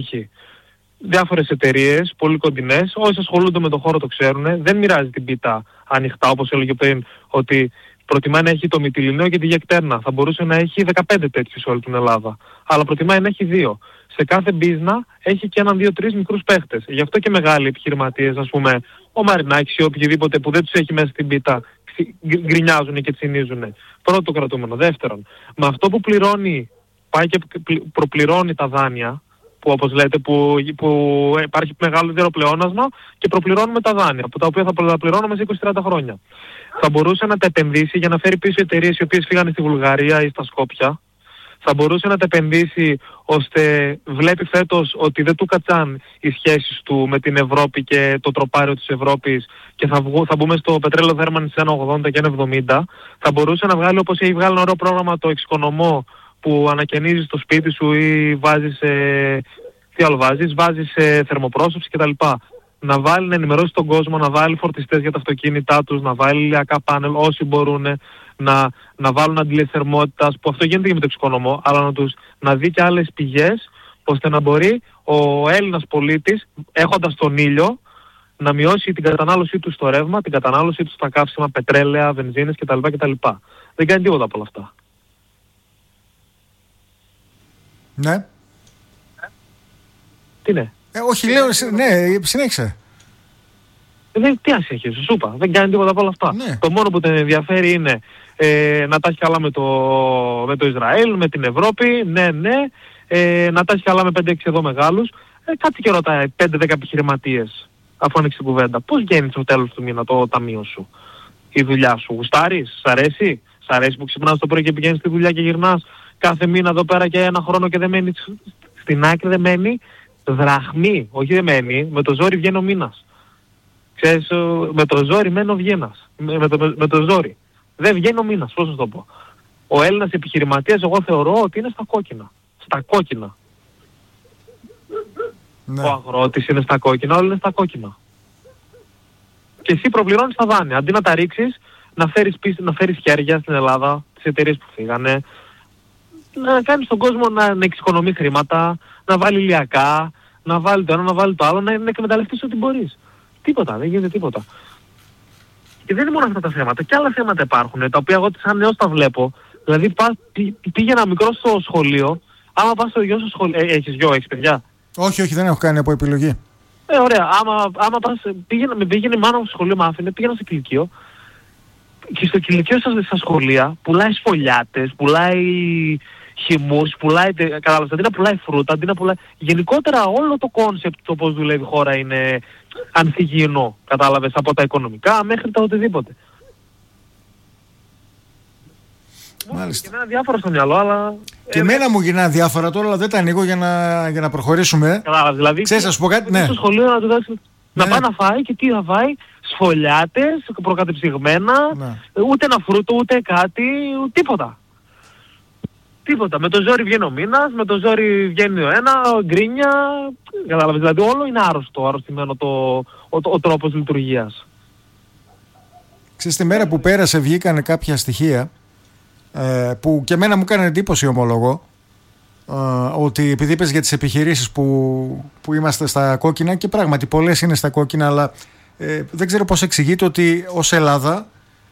Διάφορες εταιρείες, πολύ κοντινές, όσοι ασχολούνται με τον χώρο το ξέρουν, δεν μοιράζει την πίτα ανοιχτά, όπως έλεγε πριν, ότι προτιμάει να έχει το Μυτιληναίο και τη Γεκτέρνα. Θα μπορούσε να έχει 15 τέτοιους σε όλη την Ελλάδα. Αλλά προτιμάει να έχει 2. Σε κάθε μπίζνα έχει και 1, 2, 3 μικρούς παίχτες. Γι' αυτό και μεγάλοι επιχειρηματίες, ας πούμε, ο Μαρινάκης ή οποιοδήποτε που δεν τους έχει μέσα στην πίτα, γκρινιάζουν και τσινίζουν. Πρώτο το κρατούμενο. Δεύτερον, με αυτό που πληρώνει, πάει και προπληρώνει τα δάνεια, που όπως λέτε, που υπάρχει μεγαλύτερο πλεόνασμα και προπληρώνουμε τα δάνεια, από τα οποία θα τα πληρώνουμε σε 20-30 χρόνια. Θα μπορούσε να τα επενδύσει για να φέρει πίσω εταιρείες οι οποίες φύγανε στη Βουλγαρία ή στα Σκόπια. Θα μπορούσε να τα επενδύσει ώστε βλέπει φέτος ότι δεν του κατσάν οι σχέσεις του με την Ευρώπη και το τροπάριο της Ευρώπης και θα μπούμε στο πετρέλαιο θέρμανσης 1,80 και 1,70. Θα μπορούσε να βγάλει, όπως έχει βγάλει ένα ωραίο πρόγραμμα, το εξοικονομώ, που ανακαινίζεις το σπίτι σου ή βάζεις, τι άλλο βάζεις θερμοπρόσωψη κτλ. Να ενημερώσει τον κόσμο, να βάλει φορτιστές για τα αυτοκίνητά τους, να βάλει ηλιακά πάνελ όσοι μπορούν, να βάλουν αντιλίες θερμότητας, που αυτό γίνεται και με το εξοικονομώ, αλλά να δει και άλλες πηγές, ώστε να μπορεί ο Έλληνας πολίτης, έχοντας τον ήλιο, να μειώσει την κατανάλωσή του στο ρεύμα, την κατανάλωσή του στα καύσιμα, πετρέλαια, βενζίνες κτλ. Δεν κάνει τίποτα από όλα αυτά. Ναι. Τι ναι. Όχι, λέω, ναι, συνέχισε. Τι ας έχει, σου είπα. Δεν κάνει τίποτα από όλα αυτά. Ναι. Το μόνο που τον ενδιαφέρει είναι να τα έχει καλά με το Ισραήλ, με την Ευρώπη, ναι, να τα έχει καλά με 5-6 εδώ μεγάλους. Κάτι και ρωτάει 5-10 επιχειρηματίες, αφού ανοίξει την κουβέντα. Πώς βγαίνει στο τέλος του μήνα το ταμείο σου, η δουλειά σου? Γουστάρεις, σ' αρέσει? Σ' αρέσει που ξυπνάς το πρωί και πηγαίνεις στη δουλειά και γυρνάς κάθε μήνα εδώ πέρα και 1 χρόνο και δεν μένει στην άκρη, δεν μένει δραχμή? Όχι, δεν μένει, με το ζόρι βγαίνει ο μήνας. Ξέρεις, με το ζόρι μένει ο βγαίνας. Με το ζόρι. Δεν βγαίνει ο μήνας, πώς να το πω. Ο Έλληνας επιχειρηματίας, εγώ θεωρώ ότι είναι στα κόκκινα. Στα κόκκινα. Ναι. Ο αγρότης είναι στα κόκκινα, όλοι είναι στα κόκκινα. Και εσύ προπληρώνεις τα δάνεια. Αντί να τα ρίξεις, να φέρεις χέρια στην Ελλάδα, τις εταιρείες που φύγανε, να κάνεις τον κόσμο να εξοικονομεί χρήματα, να βάλει ηλιακά, να βάλει το ένα, να βάλει το άλλο, να εκμεταλλευτείς ό,τι μπορείς. Τίποτα, δεν γίνεται τίποτα. Και δεν είναι μόνο αυτά τα θέματα, και άλλα θέματα υπάρχουν, τα οποία εγώ σαν νέος τα βλέπω. Δηλαδή πήγαινα μικρό στο σχολείο, άμα πας στο γιο στο σχολείο, έχεις γιο, έχεις παιδιά? Όχι, δεν έχω κάνει από επιλογή. Ωραία, άμα πας, πήγαινε η μάνα μου στο σχολείο, μ' άφηνε, πήγαινα στο κηλικείο. Και στο κηλικείο στα σχολεία πουλάει σφολιάτες, πουλάει χυμούς, πουλάει, κατάλαβες, αντί να πουλάει φρούτα, αντί να πουλάει... Γενικότερα όλο το κόνσεπτ το πώς δουλεύει η χώρα είναι ανθυγιεινό, κατάλαβες, από τα οικονομικά μέχρι τα οτιδήποτε. Μάλιστα. Και εμένα διάφορα στο μυαλό, αλλά... Και εμένα μου γυρνά διάφορα τώρα, αλλά δεν τα ανοίγω για να προχωρήσουμε. Κατάλαβες, δηλαδή... Ξέρεις, να σου πω κάτι, ναι. Στο σχολείο να του δώσει... Να πάει να φάει και τι θα φάει? Σφολιάτες, προκατεψυγμένα, ναι. Ούτε ένα φρούτο, ούτε κάτι, τίποτα. Τίποτα. Με το ζόρι βγαίνει ο μήνας, με το ζόρι βγαίνει ο ένα, γκρίνια. Κατάλαβες, δηλαδή όλο είναι αρρωστημένο ο τρόπος λειτουργίας. Ξέρεις, τη μέρα που πέρασε βγήκανε κάποια στοιχεία που και εμένα μου έκανε εντύπωση, ομολογώ, ότι επειδή είπες για τις επιχειρήσεις που είμαστε στα κόκκινα, και πράγματι πολλές είναι στα κόκκινα, αλλά δεν ξέρω πώς εξηγείται ότι ως Ελλάδα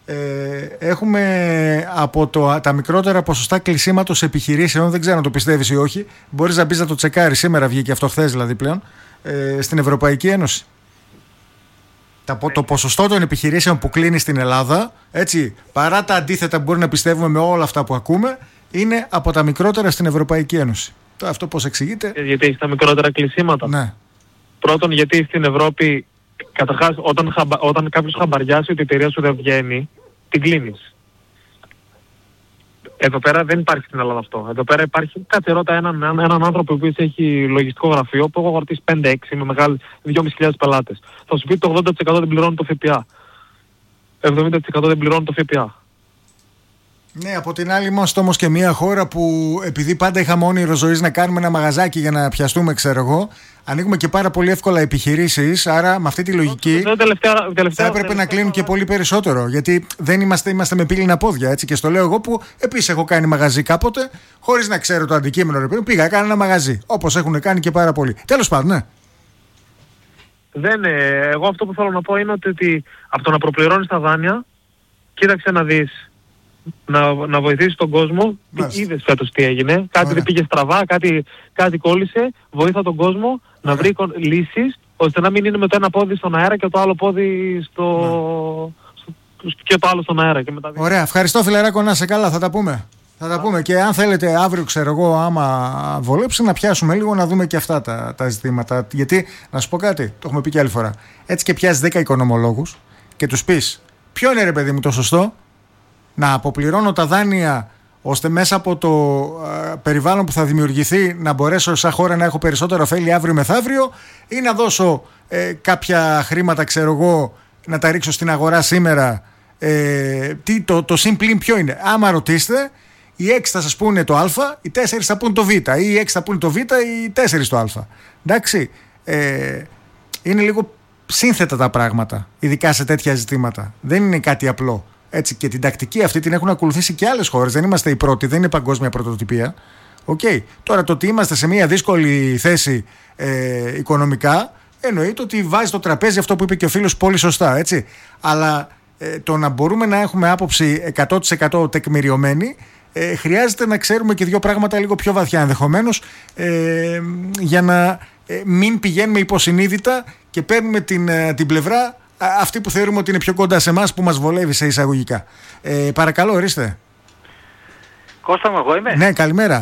έχουμε από τα μικρότερα ποσοστά κλεισίματος επιχειρήσεων, δεν ξέρω αν το πιστεύεις ή όχι, μπορείς να μπεις να το τσεκάρεις, σήμερα βγήκε αυτό, χθες δηλαδή πλέον, στην Ευρωπαϊκή Ένωση. Το ποσοστό των επιχειρήσεων που κλείνει στην Ελλάδα, έτσι, παρά τα αντίθετα που μπορεί να πιστεύουμε με όλα αυτά που ακούμε, είναι από τα μικρότερα στην Ευρωπαϊκή Ένωση. Αυτό πώς εξηγείται? Γιατί έχει τα μικρότερα κλεισίματα. Ναι. Πρώτον, γιατί στην Ευρώπη, καταρχάς, όταν κάποιος χαμπαριάσει ότι η εταιρεία σου δεν βγαίνει, την κλείνεις. Εδώ πέρα δεν υπάρχει στην Ελλάδα αυτό. Εδώ πέρα υπάρχει, κάτσε ρώτα έναν άνθρωπο που έχει λογιστικό γραφείο που έχω αγορτήσει 5-6 με μεγάλες 2.500 πελάτες. Θα σου πει το 80% δεν πληρώνει το ΦΠΑ. 70% δεν πληρώνει το ΦΠΑ. Ναι, από την άλλη είμαστε όμως και μια χώρα που επειδή πάντα είχαμε όνειρο ζωής να κάνουμε ένα μαγαζάκι για να πιαστούμε, ξέρω εγώ, ανοίγουμε και πάρα πολύ εύκολα επιχειρήσεις. Άρα με αυτή τη λογική θα έπρεπε να κλείνουν και πολύ περισσότερο. Γιατί δεν είμαστε με πύληνα πόδια, έτσι. Και στο λέω εγώ που επίσης έχω κάνει μαγαζί κάποτε, χωρίς να ξέρω το αντικείμενο. Πήγα, έκανα ένα μαγαζί. Όπως έχουν κάνει και πάρα πολλοί. Τέλος πάντων, ναι. Εγώ αυτό που θέλω να πω είναι ότι από το να προπληρώνεις τα δάνεια, κοίταξε να δεις. Να βοηθήσει τον κόσμο. Είδες φέτος τι έγινε. Κάτι δεν πήγε στραβά, κάτι κόλλησε. Βοήθα τον κόσμο να βρει λύσεις ώστε να μην είναι με το ένα πόδι στον αέρα και το άλλο πόδι και το άλλο στον αέρα. Και μετά... Ωραία, ευχαριστώ φιλαράκο, να είσαι καλά, θα τα πούμε. Θα τα πούμε και αν θέλετε αύριο, ξέρω εγώ, άμα βολέψει, να πιάσουμε λίγο να δούμε και αυτά τα ζητήματα. Γιατί, να σου πω κάτι, το έχουμε πει και άλλη φορά. Έτσι και πιάσεις 10 οικονομολόγους και τους πεις, ποιο είναι ρε παιδί μου το σωστό, να αποπληρώνω τα δάνεια ώστε μέσα από το περιβάλλον που θα δημιουργηθεί να μπορέσω σαν χώρα να έχω περισσότερο ωφέλη αύριο μεθαύριο, ή να δώσω κάποια χρήματα, ξέρω εγώ, να τα ρίξω στην αγορά σήμερα. Το συμπλήν ποιο είναι? Άμα ρωτήσετε, οι 6 θα σας πούνε το α, οι 4 θα πούνε το β, ή οι 6 θα πούνε το β, οι 4 το α. Εντάξει, είναι λίγο σύνθετα τα πράγματα, ειδικά σε τέτοια ζητήματα. Δεν είναι κάτι απλό. Έτσι, και την τακτική αυτή την έχουν ακολουθήσει και άλλες χώρες. Δεν είμαστε οι πρώτοι, δεν είναι παγκόσμια πρωτοτυπία. Okay. Τώρα το ότι είμαστε σε μια δύσκολη θέση οικονομικά, εννοείται ότι βάζει το τραπέζι αυτό που είπε και ο φίλος πολύ σωστά. Έτσι. Αλλά το να μπορούμε να έχουμε άποψη 100% τεκμηριωμένη, χρειάζεται να ξέρουμε και δύο πράγματα λίγο πιο βαθιά ενδεχομένως, για να μην πηγαίνουμε υποσυνείδητα και παίρνουμε την πλευρά αυτή που θεωρούμε ότι είναι πιο κοντά σε εμάς, που μας βολεύει σε εισαγωγικά. Παρακαλώ, ορίστε. Κώστα μου, εγώ είμαι. Ναι, καλημέρα.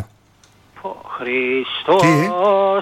Χριστός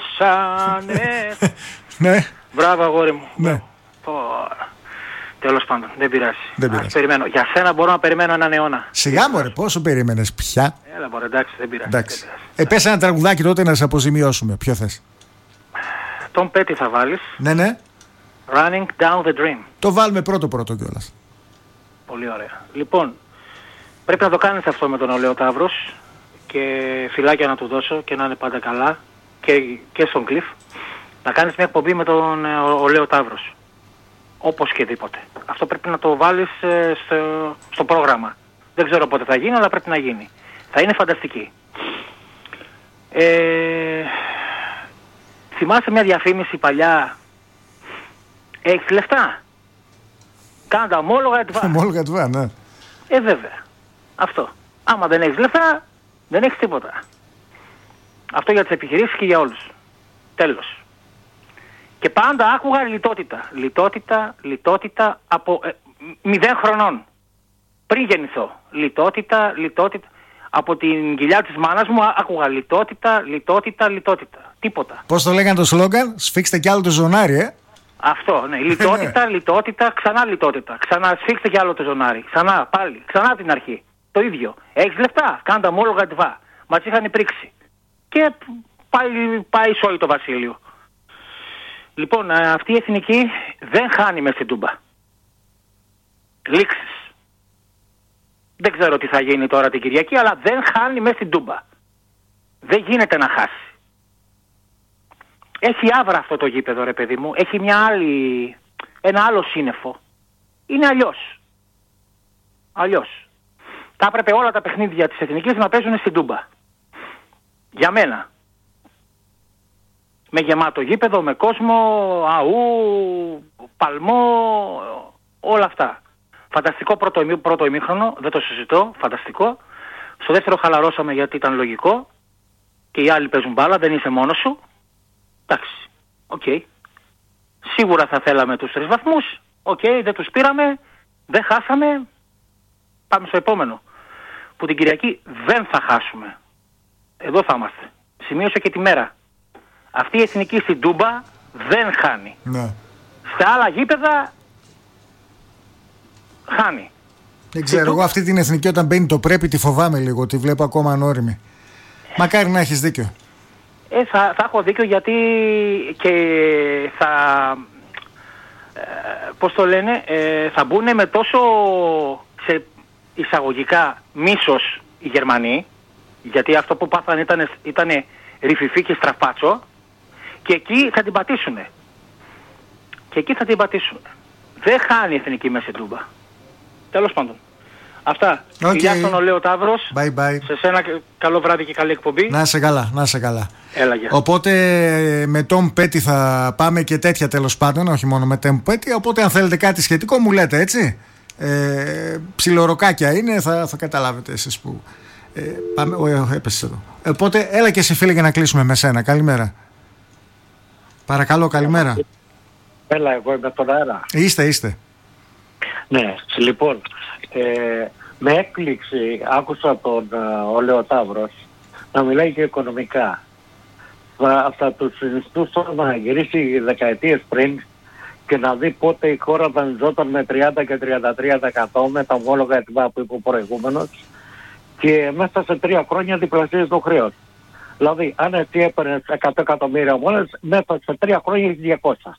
ναι. Μπράβο, αγόρι μου. Ναι. Τέλος πάντων, δεν πειράζει. Περιμένω. Για σένα μπορώ να περιμένω έναν αιώνα. Σιγά μωρέ, πόσο περίμενες πια? Έλα μωρέ, εντάξει, δεν πειράζει. Πες ένα τραγουδάκι τότε να σε αποζημιώσουμε. Ποιο θες? Τον Πέτη θα βάλεις. Ναι. Running down the dream. Το βάλουμε πρώτο κιόλας. Πολύ ωραία. Λοιπόν, πρέπει να το κάνεις αυτό με τον Ολέο Ταύρος και φιλάκια να του δώσω και να είναι πάντα καλά και στον Κλειφ. Να κάνεις μια εκπομπή με τον Ολέο Ταύρος. Όπως και δίποτε. Αυτό πρέπει να το βάλεις στο πρόγραμμα. Δεν ξέρω πότε θα γίνει, αλλά πρέπει να γίνει. Θα είναι φανταστική. Θυμάσαι μια διαφήμιση παλιά? Έχεις λεφτά? Κάνε τα ομόλογα ΕΤΒΑ. Ομόλογα ΕΤΒΑ, ναι. Βέβαια. Αυτό. Άμα δεν έχεις λεφτά, δεν έχεις τίποτα. Αυτό για τις επιχειρήσεις και για όλους. Τέλος. Και πάντα άκουγα λιτότητα από 0 χρονών. Πριν γεννηθώ. Λιτότητα. Από την κοιλιά της μάνας μου άκουγα λιτότητα. Τίποτα. Πώς το λέγανε το σλόγγαν? Σφίξτε κι άλλο το ζωνάρι, Αυτό, ναι. Λιτότητα, ξανά λιτότητα. Ξανά σφίξτε κι άλλο το ζωνάρι. Ξανά, πάλι. Ξανά την αρχή. Το ίδιο. Έχεις λεφτά? Κάντα ομόλογα ΕΤΒΑ. Μας είχαν πρίξει. Και πάει σόι το βασίλειο. Λοιπόν, αυτή η εθνική δεν χάνει μες στην Τούμπα. Λήξεις. Δεν ξέρω τι θα γίνει τώρα την Κυριακή, αλλά δεν χάνει μες στην Τούμπα. Δεν γίνεται να χάσει. Έχει άβρα αυτό το γήπεδο, ρε παιδί μου. Έχει ένα άλλο σύννεφο. Είναι αλλιώς. Θα έπρεπε όλα τα παιχνίδια της εθνικής να παίζουν στην Τούμπα. Για μένα. Με γεμάτο γήπεδο, με κόσμο, παλμό, όλα αυτά. Φανταστικό πρώτο ημίχρονο, δεν το συζητώ, φανταστικό. Στο δεύτερο χαλαρώσαμε γιατί ήταν λογικό και οι άλλοι παίζουν μπάλα, δεν είσαι μόνος σου. Εντάξει, οκ. Σίγουρα θα θέλαμε τους 3 βαθμούς, δεν τους πήραμε, δεν χάσαμε. Πάμε στο επόμενο, που την Κυριακή δεν θα χάσουμε. Εδώ θα είμαστε. Σημείωσα και τη μέρα. Αυτή η εθνική στην Τούμπα δεν χάνει. Ναι. Στα άλλα γήπεδα χάνει. Δεν ξέρω, εγώ αυτή την εθνική όταν μπαίνει το πρέπει τη φοβάμαι λίγο, τη βλέπω ακόμα ανώριμη. Μακάρι να έχεις δίκιο. Θα έχω δίκιο γιατί και θα... πώς το λένε, θα μπουν με τόσο... εισαγωγικά μίσος οι Γερμανοί, γιατί αυτό που πάθαν ήταν ρηφιφί και στραπάτσο, και εκεί θα την πατήσουνε. Δεν χάνει η εθνική μέση τούμπα. Τέλος πάντων. Αυτά. Φιλιά στον Ολέο Ταύρος. Bye bye. Σε σένα καλό βράδυ και καλή εκπομπή. Να είσαι καλά. Έλα, γεια. Οπότε με Tom Petty θα πάμε και τέτοια, τέλος πάντων, όχι μόνο με Tom Petty. Οπότε αν θέλετε κάτι σχετικό μου λέτε, έτσι. Ψιλοροκάκια είναι, θα καταλάβετε εσείς που πάμε. Έπεσε εδώ. Οπότε έλα και εσύ, φίλε, για να κλείσουμε με σένα. Καλημέρα. Παρακαλώ, καλημέρα. Έλα, εγώ είμαι στον αέρα. Είστε. Ναι, λοιπόν, με έκπληξη άκουσα τον Ολέο Ταύρος να μιλάει και οικονομικά. Θα τους συνιστούσα να γυρίσει δεκαετίες πριν και να δει πότε η χώρα δανειζόταν με 30 και 33% με τα ομόλογα ετοιμά που είπε ο προηγούμενος, και μέσα σε 3 χρόνια διπλασίασε το χρέος. Δηλαδή, αν εσύ έπαιρνες 100 εκατομμύρια μόνες, μέσα σε 3 χρόνια έχεις 200.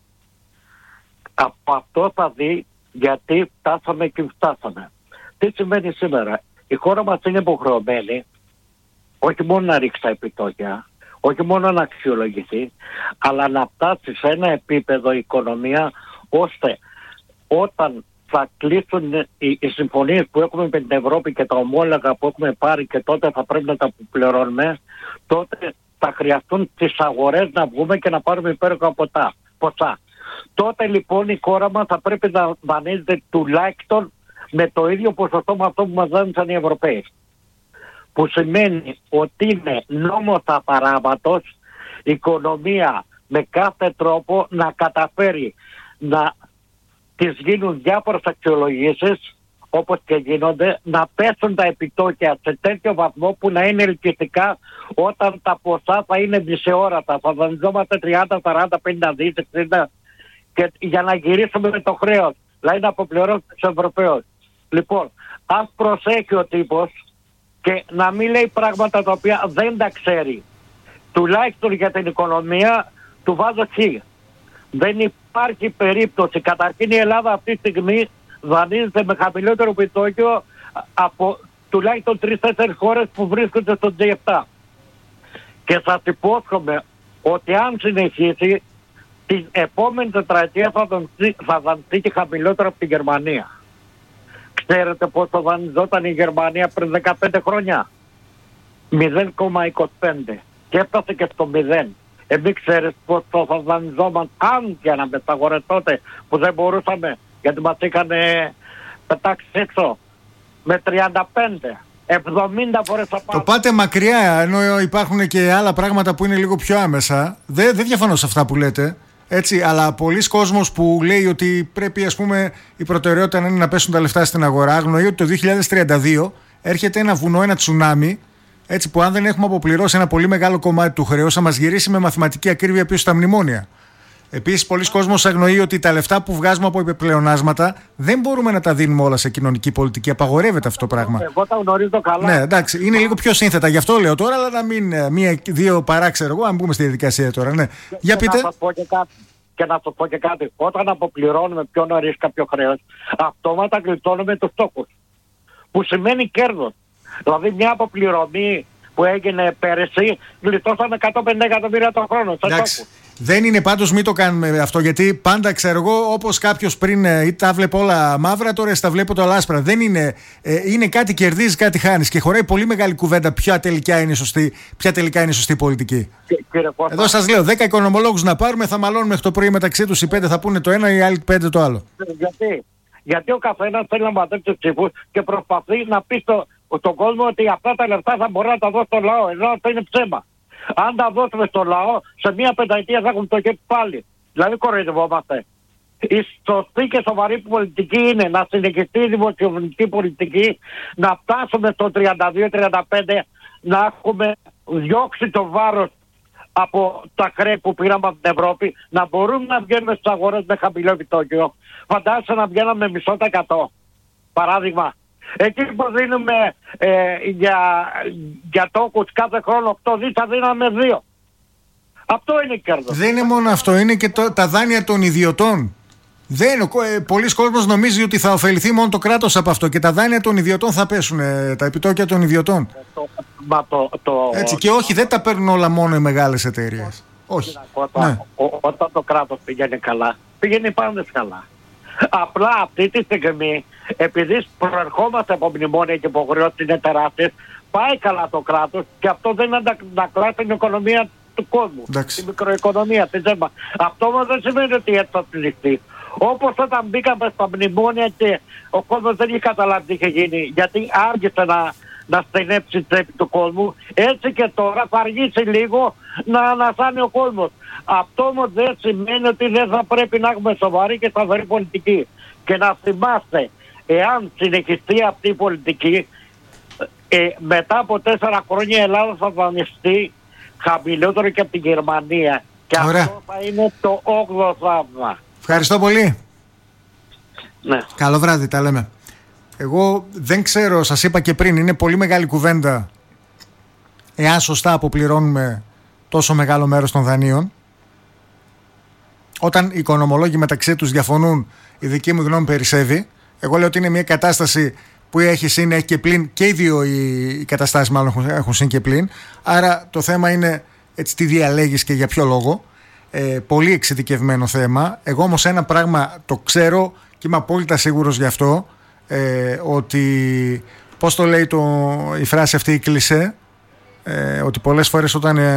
Από αυτό θα δει γιατί φτάσαμε και φτάσαμε. Τι σημαίνει σήμερα? Η χώρα μας είναι υποχρεωμένη όχι μόνο να ρίξει τα επιτόκια, όχι μόνο να αξιολογηθεί, αλλά να φτάσει σε ένα επίπεδο η οικονομία, ώστε όταν θα κλείσουν οι συμφωνίες που έχουμε με την Ευρώπη και τα ομόλογα που έχουμε πάρει, και τότε θα πρέπει να τα πληρώνουμε, τότε θα χρειαστούν τις αγορές να βγούμε και να πάρουμε υπέροχα ποσά. Τότε λοιπόν η χώρα μας θα πρέπει να δανείζεται τουλάχιστον με το ίδιο ποσοστό με αυτό που μας δάνεισαν οι Ευρωπαίοι. Που σημαίνει ότι είναι νόμος απαράβατος η οικονομία με κάθε τρόπο να καταφέρει να τις γίνουν διάφορες αξιολογήσεις, όπως και γίνονται, να πέσουν τα επιτόκια σε τέτοιο βαθμό που να είναι ελκυστικά όταν τα ποσά θα είναι μισεόρατα. Θα δανειζόμαστε 30, 40, 50 δις, 60, και για να γυρίσουμε με το χρέος, δηλαδή να αποπληρώσουμε τους Ευρωπαίους. Λοιπόν, ας προσέχει ο τύπος και να μην λέει πράγματα τα οποία δεν τα ξέρει. Τουλάχιστον για την οικονομία του βάζω χ. Δεν υπάρχει περίπτωση. Καταρχήν η Ελλάδα αυτή τη στιγμή δανείζεται με χαμηλότερο επιτόκιο από τουλάχιστον 3-4 χώρες που βρίσκονται στο G7. Και σας υπόσχομαι ότι αν συνεχίσει, την επόμενη τετραετία θα δανειστεί και χαμηλότερο από την Γερμανία. Ξέρετε πόσο δανειζόταν η Γερμανία πριν 15 χρόνια? 0,25. Και έφτασε και στο 0. Εμείς ξέρεις πόσο θα δανειζόμαστε, αν και να μεταγορές τότε που δεν μπορούσαμε, γιατί μας είχαν πετάξει έξω, με 35. 70 φορές θα πάμε. Το πάτε μακριά, ενώ υπάρχουν και άλλα πράγματα που είναι λίγο πιο άμεσα. Δεν διαφωνώ σε αυτά που λέτε. Έτσι, αλλά πολλοί κόσμος που λέει ότι πρέπει, ας πούμε, η προτεραιότητα να είναι να πέσουν τα λεφτά στην αγορά, αγνοεί ότι το 2032 έρχεται ένα βουνό, ένα τσουνάμι, έτσι, που αν δεν έχουμε αποπληρώσει ένα πολύ μεγάλο κομμάτι του χρέους, θα μας γυρίσει με μαθηματική ακρίβεια πίσω στα μνημόνια. Επίσης, πολλοί κόσμος αγνοεί ότι τα λεφτά που βγάζουμε από πλεονάσματα δεν μπορούμε να τα δίνουμε όλα σε κοινωνική πολιτική. Απαγορεύεται αυτό το πράγμα. Εγώ τα γνωρίζω καλά. Ναι, εντάξει, είναι λίγο πιο σύνθετα. Γι' αυτό λέω τώρα, αλλά να μην μία-δύο παρά, ξέρω εγώ, αν μπούμε στη διαδικασία τώρα. Ναι. Για πείτε. Να σας πω και κάτι. Όταν αποπληρώνουμε πιο νωρίς κάποιο χρέος, αυτόματα γλιτώνουμε τους στόχους. Που σημαίνει κέρδος. Δηλαδή, μια αποπληρωμή που έγινε πέρυσι, γλιτώσαμε 150 εκατομμύρια το χρόνο. Δεν είναι, πάντως μην το κάνουμε αυτό, γιατί πάντα ξέρω εγώ, όπως κάποιος πριν τα βλέπω όλα μαύρα, τώρα τα βλέπω όλα άσπρα. Δεν είναι, είναι κάτι κερδίζεις, κάτι χάνεις, και χωράει πολύ μεγάλη κουβέντα ποια τελικά είναι σωστή πολιτική. Εδώ σας λέω, 10 οικονομολόγους να πάρουμε, θα μαλώνουν μέχρι το πρωί μεταξύ τους, οι 5 θα πούνε το ένα, οι άλλοι 5 το άλλο. Γιατί ο καθένας θέλει να μαζέψει τους ψήφους και προσπαθεί να πει στον κόσμο ότι αυτά τα λεφτά θα μπορεί να τα δώσει στο λαό, ενώ αυτό είναι ψέμα. Αν τα δώσουμε στο λαό, σε μία πενταετία θα έχουν το κέφι πάλι. Δηλαδή κοροϊδευόμαστε. Η σωστή και σοβαρή πολιτική είναι να συνεχιστεί η δημοσιονομική πολιτική, να φτάσουμε στο 32-35, να έχουμε διώξει το βάρος από τα χρέη που πήραμε από την Ευρώπη, να μπορούμε να βγαίνουμε στις αγορές με χαμηλό επιτόκιο. Φαντάζεσαι να βγαίναμε μισό τα 100. Παράδειγμα. Εκεί που δίνουμε για τόκους κάθε χρόνο 8 δις, θα δίναμε 2. Αυτό είναι κέρδος. Δεν είναι μόνο αυτό, είναι και τα δάνεια των ιδιωτών. Πολλοί κόσμος νομίζει ότι θα ωφεληθεί μόνο το κράτος από αυτό και τα δάνεια των ιδιωτών θα πέσουν, τα επιτόκια των ιδιωτών. Έτσι, και όχι, δεν τα παίρνουν όλα μόνο οι μεγάλες εταιρείες. Όχι. Όταν το κράτος πηγαίνει καλά, πηγαίνει πάντα καλά. Απλά αυτή τη στιγμή, επειδή προερχόμαστε από μνημόνια και υποχρεώσεις είναι τεράστιες, πάει καλά το κράτος και αυτό δεν αντανακλά την οικονομία του κόσμου. Εντάξει. Τη μικροοικονομία, τη ζέμα. Αυτό όμως δεν σημαίνει ότι έτσι θα πληχθεί. Όπως όταν μπήκαμε στα μνημόνια και ο κόσμος δεν είχε καταλάβει τι είχε γίνει, γιατί άργησε να στενέψει την τσέπη του κόσμου, έτσι και τώρα θα αργήσει λίγο να ανασάνει ο κόσμος. Αυτό όμως δεν σημαίνει ότι δεν θα πρέπει να έχουμε σοβαρή και σταθερή πολιτική. Και να θυμάστε, εάν συνεχιστεί αυτή η πολιτική, μετά από 4 χρόνια η Ελλάδα θα δανειστεί χαμηλότερο και από την Γερμανία. Και ωραία. Αυτό θα είναι το 8ο θαύμα. Ευχαριστώ πολύ. Ναι. Καλό βράδυ, τα λέμε. Εγώ δεν ξέρω, σας είπα και πριν, είναι πολύ μεγάλη κουβέντα εάν σωστά αποπληρώνουμε τόσο μεγάλο μέρος των δανείων. Όταν οι οικονομολόγοι μεταξύ τους διαφωνούν, η δική μου γνώμη περισσεύει. Εγώ λέω ότι είναι μια κατάσταση που έχει συν, έχει και πλην, και οι δύο οι καταστάσεις μάλλον έχουν συν και πλην. Άρα το θέμα είναι έτσι, τι διαλέγεις και για ποιο λόγο. Πολύ εξειδικευμένο θέμα. Εγώ όμως ένα πράγμα το ξέρω και είμαι απόλυτα σίγουρος γι' αυτό, ότι πώς το λέει η φράση αυτή η κλισέ, ότι πολλές φορές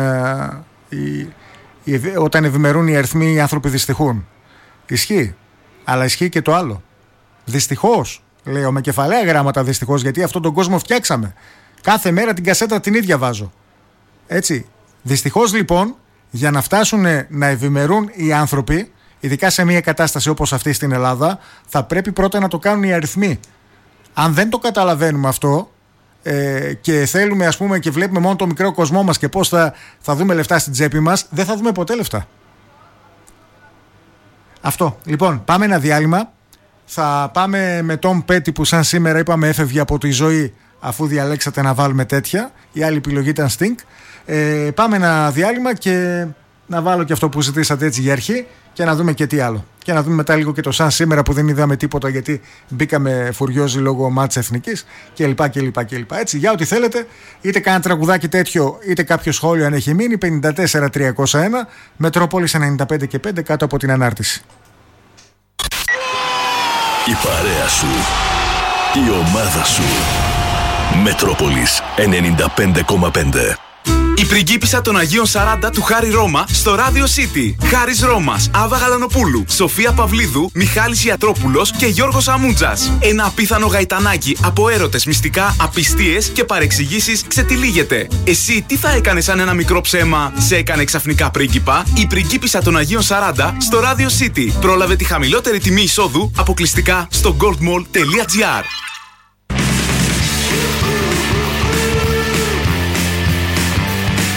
όταν ευημερούν οι αριθμοί οι άνθρωποι δυστυχούν. Ισχύει, αλλά ισχύει και το άλλο. Δυστυχώς, λέω με κεφαλαία γράμματα δυστυχώς, γιατί αυτόν τον κόσμο φτιάξαμε. Κάθε μέρα την κασέτα την ίδια βάζω. Έτσι. Δυστυχώς λοιπόν, για να φτάσουν να ευημερούν οι άνθρωποι, ειδικά σε μια κατάσταση όπως αυτή στην Ελλάδα, θα πρέπει πρώτα να το κάνουν οι αριθμοί. Αν δεν το καταλαβαίνουμε αυτό και θέλουμε, ας πούμε, και βλέπουμε μόνο το μικρό κοσμό μας και πώς θα δούμε λεφτά στην τσέπη μας, δεν θα δούμε ποτέ λεφτά. Αυτό. Λοιπόν, πάμε ένα διάλειμμα. Θα πάμε με τον Πέτη που σαν σήμερα είπαμε έφευγε από τη ζωή αφού διαλέξατε να βάλουμε τέτοια. Η άλλη επιλογή ήταν Stink. Πάμε ένα διάλειμμα και να βάλω και αυτό που ζητήσατε έτσι για αρχή και να δούμε και τι άλλο. Και να δούμε μετά λίγο και το σαν σήμερα που δεν είδαμε τίποτα γιατί μπήκαμε φουριόζοι λόγω μάτς εθνικής κλπ. Έτσι, για ό,τι θέλετε, είτε κάνα τραγουδάκι τέτοιο, είτε κάποιο σχόλιο αν έχει μείνει, 54-301, Μετρόπολης 95 και 5 κάτω από την ανάρτηση. Η παρέα σου, η ομάδα σου. Μετρόπολης 95,5. Η πριγκίπισσα των Αγίων 40 του Χάρη Ρώμα στο Radio City. Χάρης Ρώμας, Άβα Γαλανοπούλου, Σοφία Παυλίδου, Μιχάλης Ιατρόπουλος και Γιώργος Αμούντζας. Ένα απίθανο γαϊτανάκι από έρωτες, μυστικά, απιστίες και παρεξηγήσεις ξετυλίγεται. Εσύ τι θα έκανες αν ένα μικρό ψέμα σε έκανε ξαφνικά πρίγκιπα? Η πριγκίπισσα των Αγίων 40 στο Radio City. Πρόλαβε τη χαμηλότερη τιμή εισόδου αποκλειστικά στο goldmall.gr.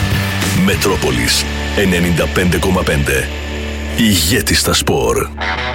Μετρόπολης 95,5. Ηγέτη στα σπορ.